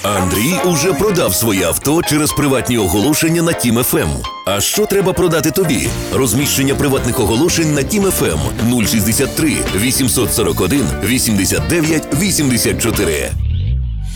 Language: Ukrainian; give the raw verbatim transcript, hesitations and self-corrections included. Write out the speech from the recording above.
Андрій уже продав своє авто через приватні оголошення на Тім еф ем. А що треба продати тобі? Розміщення приватних оголошень на Тім еф ем нуль шістдесят три вісімсот сорок один вісімдесят дев'ять вісімдесят чотири.